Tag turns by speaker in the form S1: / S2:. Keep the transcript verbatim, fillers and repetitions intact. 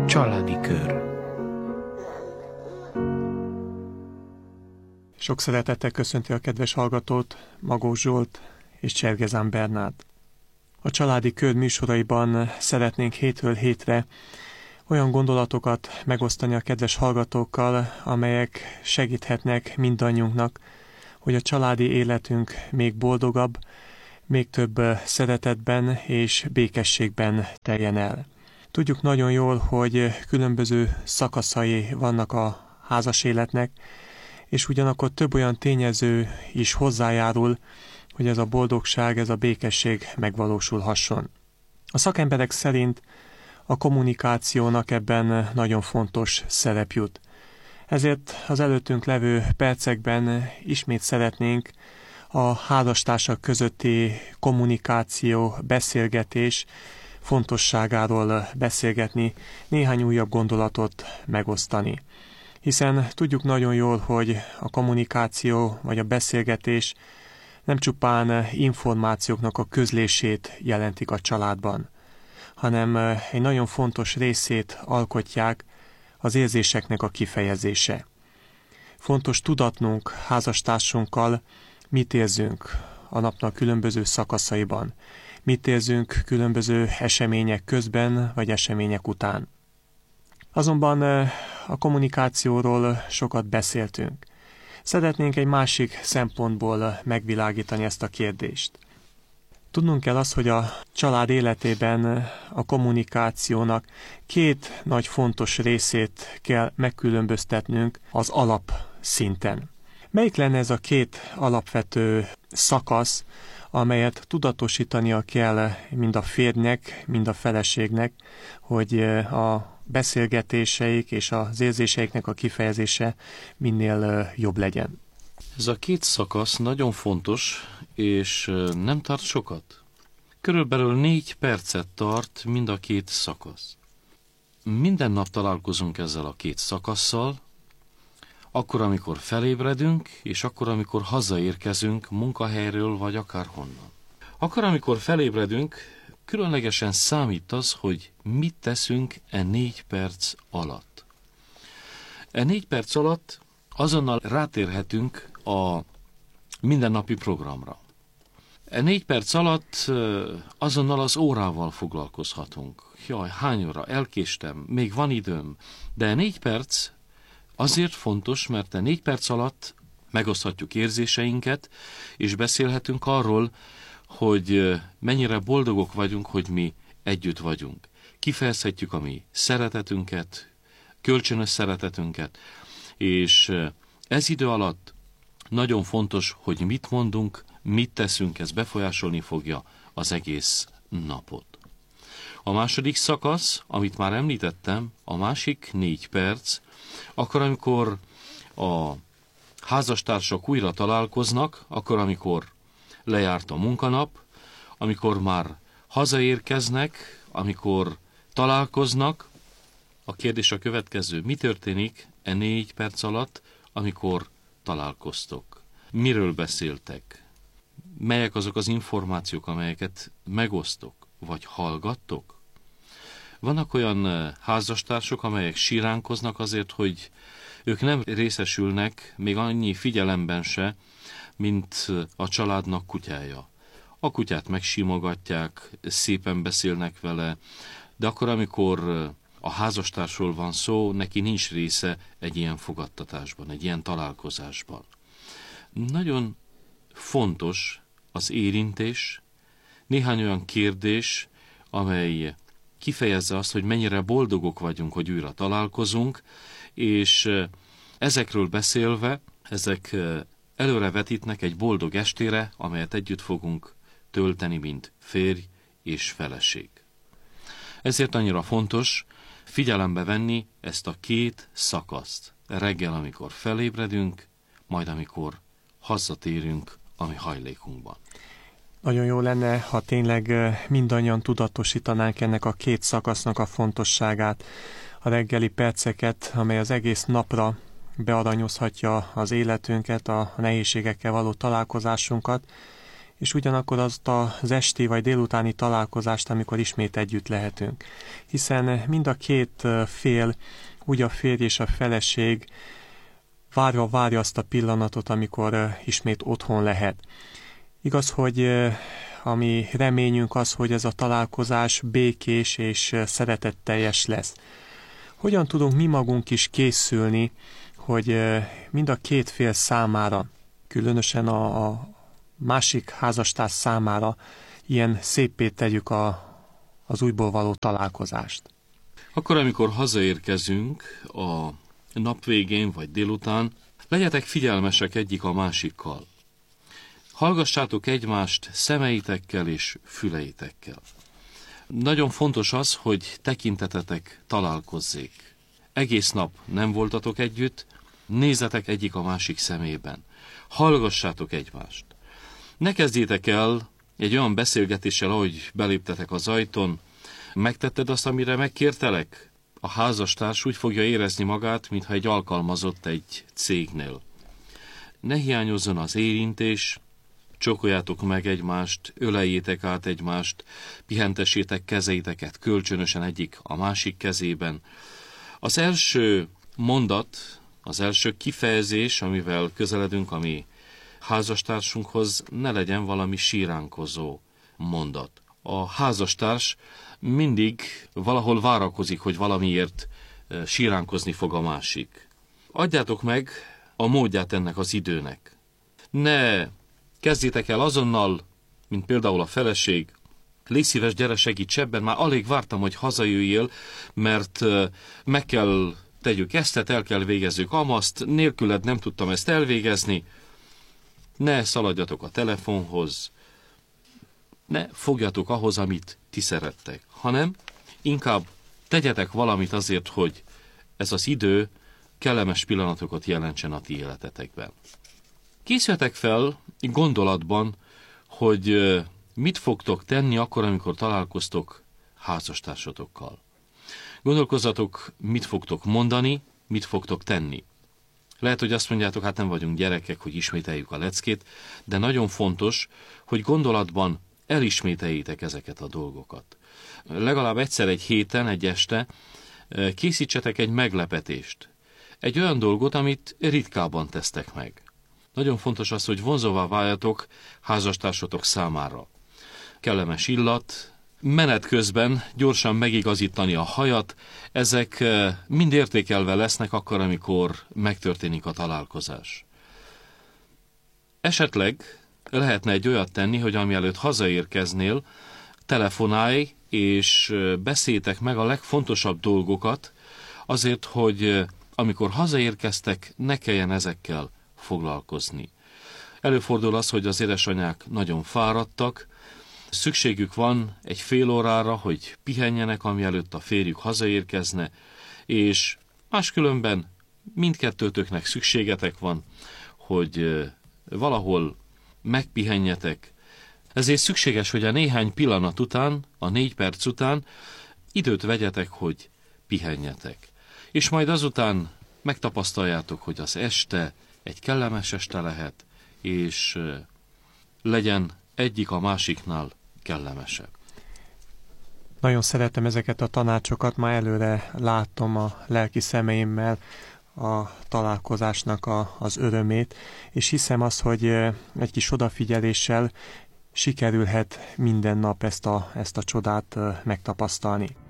S1: Családi kör.
S2: Sok szeretettel köszönti a kedves hallgatót Magós Zsolt és Csergezán Bernárd. A Családi Kör műsoraiban szeretnénk hétről hétre olyan gondolatokat megosztani a kedves hallgatókkal, amelyek segíthetnek mindannyiunknak, hogy a családi életünk még boldogabb, még több szeretetben és békességben teljen el. Tudjuk nagyon jól, hogy különböző szakaszai vannak a házas életnek, és ugyanakkor több olyan tényező is hozzájárul, hogy ez a boldogság, ez a békesség megvalósulhasson. A szakemberek szerint a kommunikációnak ebben nagyon fontos szerep jut. Ezért az előttünk levő percekben ismét szeretnénk a házastársak közötti kommunikáció, beszélgetés fontosságáról beszélgetni, néhány újabb gondolatot megosztani. Hiszen tudjuk nagyon jól, hogy a kommunikáció vagy a beszélgetés nem csupán információknak a közlését jelentik a családban, hanem egy nagyon fontos részét alkotják az érzéseknek a kifejezése. Fontos tudatnunk házastársunkkal, mit érzünk a napnak különböző szakaszaiban, mit érzünk különböző események közben vagy események után. Azonban a kommunikációról sokat beszéltünk. Szeretnénk egy másik szempontból megvilágítani ezt a kérdést. Tudnunk kell azt, hogy a család életében a kommunikációnak két nagy fontos részét kell megkülönböztetnünk az alapszinten. Melyik lenne ez a két alapvető szakasz, amelyet tudatosítania kell mind a férjnek, mind a feleségnek, hogy a beszélgetéseik és az érzéseiknek a kifejezése minél jobb legyen?
S3: Ez a két szakasz nagyon fontos, és nem tart sokat. Körülbelül négy percet tart mind a két szakasz. Minden nap találkozunk ezzel a két szakasszal, akkor, amikor felébredünk, és akkor, amikor hazaérkezünk munkahelyről, vagy akárhonnan. Akkor, amikor felébredünk, különlegesen számít az, hogy mit teszünk e négy perc alatt. E négy perc alatt azonnal rátérhetünk a mindennapi programra. E négy perc alatt azonnal az órával foglalkozhatunk. Jaj, hány óra, elkéstem, még van időm. De e négy perc azért fontos, mert a négy perc alatt megoszthatjuk érzéseinket, és beszélhetünk arról, hogy mennyire boldogok vagyunk, hogy mi együtt vagyunk. Kifejezhetjük a mi szeretetünket, kölcsönös szeretetünket, és ez idő alatt nagyon fontos, hogy mit mondunk, mit teszünk, ez befolyásolni fogja az egész napot. A második szakasz, amit már említettem, a másik négy perc, akkor, amikor a házastársak újra találkoznak, akkor, amikor lejárt a munkanap, amikor már hazaérkeznek, amikor találkoznak, a kérdés a következő: mi történik e négy perc alatt, amikor találkoztok? Miről beszéltek? Melyek azok az információk, amelyeket megosztok, vagy hallgattok? Vannak olyan házastársok, amelyek siránkoznak azért, hogy ők nem részesülnek még annyi figyelemben se, mint a családnak kutyája. A kutyát megsimogatják, szépen beszélnek vele, de akkor, amikor a házastársról van szó, neki nincs része egy ilyen fogadtatásban, egy ilyen találkozásban. Nagyon fontos az érintés, néhány olyan kérdés, amely kifejezze azt, hogy mennyire boldogok vagyunk, hogy újra találkozunk, és ezekről beszélve, ezek előrevetítnek egy boldog estére, amelyet együtt fogunk tölteni, mint férj és feleség. Ezért annyira fontos figyelembe venni ezt a két szakaszt. Reggel, amikor felébredünk, majd amikor hazatérünk a mi hajlékunkban.
S2: Nagyon jó lenne, ha tényleg mindannyian tudatosítanánk ennek a két szakasznak a fontosságát, a reggeli perceket, amely az egész napra bearanyozhatja az életünket, a nehézségekkel való találkozásunkat, és ugyanakkor azt az esti vagy délutáni találkozást, amikor ismét együtt lehetünk. hiszen mind a két fél, úgy a férj és a feleség várva várja azt a pillanatot, amikor ismét otthon lehet. Igaz, hogy a mi reményünk az, hogy ez a találkozás békés és szeretetteljes lesz. Hogyan tudunk mi magunk is készülni, hogy mind a két fél számára, különösen a, a másik házastárs számára ilyen széppé tegyük a, az újból való találkozást?
S3: Akkor, amikor hazaérkezünk a nap végén vagy délután, legyetek figyelmesek egyik a másikkal. Hallgassátok egymást szemeitekkel és füleitekkel. Nagyon fontos az, hogy tekintetetek találkozzék. Egész nap nem voltatok együtt, nézzetek egyik a másik szemében. Hallgassátok egymást. Ne kezdjétek el egy olyan beszélgetéssel, ahogy beléptetek az ajtón, megtetted azt, amire megkértelek? A házastárs úgy fogja érezni magát, mintha egy alkalmazott egy cégnél. Ne hiányozzon az érintés, csókoljátok meg egymást, öleljétek át egymást, pihentessétek kezeiteket kölcsönösen egyik a másik kezében. Az első mondat, az első kifejezés, amivel közeledünk a mi házastársunkhoz, ne legyen valami síránkozó mondat. A házastárs mindig valahol várakozik, hogy valamiért síránkozni fog a másik. Adjátok meg a módját ennek az időnek. Ne kezdjétek el azonnal, mint például a feleség, légy szíves, gyere, segíts ebben, már alig vártam, hogy hazajöjjél, mert meg kell tegyük ezt, el kell végezzük amaszt, nélküled nem tudtam ezt elvégezni. Ne szaladjatok a telefonhoz, ne fogjatok ahhoz, amit ti szerettek, hanem inkább tegyetek valamit azért, hogy ez az idő kellemes pillanatokat jelentsen a ti életetekben. Készüljetek fel gondolatban, hogy mit fogtok tenni akkor, amikor találkoztok házastársadokkal. Gondolkozzatok, mit fogtok mondani, mit fogtok tenni. Lehet, hogy azt mondjátok, hát nem vagyunk gyerekek, hogy ismételjük a leckét, de nagyon fontos, hogy gondolatban elismételjétek ezeket a dolgokat. Legalább egyszer egy héten, egy este készítsetek egy meglepetést. Egy olyan dolgot, amit ritkában tesztek meg. Nagyon fontos az, hogy vonzóvá váljatok házastársatok számára. Kellemes illat, menet közben gyorsan megigazítani a hajat, ezek mind értékelve lesznek akkor, amikor megtörténik a találkozás. Esetleg lehetne egy olyat tenni, hogy amielőtt hazaérkeznél, telefonálj és beszéljetek meg a legfontosabb dolgokat, azért, hogy amikor hazaérkeztek, ne kelljen ezekkel foglalkozni. Előfordul az, hogy az édesanyák nagyon fáradtak, szükségük van egy fél órára, hogy pihenjenek, amielőtt a férjük hazaérkezne, és máskülönben mindkettőtöknek szükségetek van, hogy valahol megpihenjetek. Ezért szükséges, hogy a néhány pillanat után, a négy perc után időt vegyetek, hogy pihenjetek. És majd azután megtapasztaljátok, hogy az este egy kellemes este lehet, és legyen egyik a másiknál kellemesebb.
S2: Nagyon szeretem ezeket a tanácsokat, már előre látom a lelki szemeimmel a találkozásnak a, az örömét, és hiszem azt, hogy egy kis odafigyeléssel sikerülhet minden nap ezt a, ezt a csodát megtapasztalni.